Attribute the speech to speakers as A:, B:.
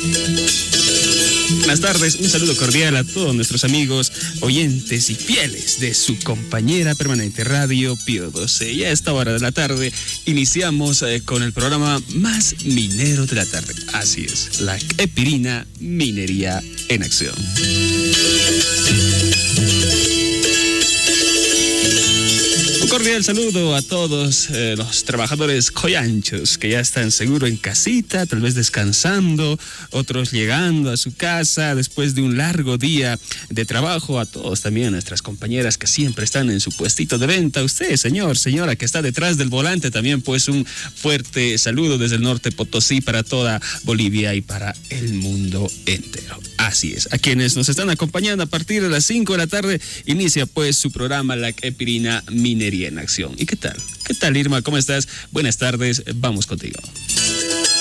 A: Buenas tardes, un saludo cordial a todos nuestros amigos, oyentes y fieles de su compañera permanente Radio Pío 12. Y a esta hora de la tarde iniciamos con el programa más minero de la tarde. Así es, la Epirina Minería en Acción. Un cordial saludo a todos los trabajadores coyanchos que ya están seguro en casita, tal vez descansando, otros llegando a su casa después de un largo día de trabajo. A todos también, a nuestras compañeras que siempre están en su puestito de venta. Usted, señor, señora, que está detrás del volante, también pues un fuerte saludo desde el norte Potosí para toda Bolivia y para el mundo entero. Así es, a quienes nos están acompañando a partir de las 5 de la tarde, inicia pues su programa La Epirina Minería en Acción. ¿Y qué tal? ¿Qué tal, Irma? ¿Cómo estás? Buenas tardes, vamos contigo.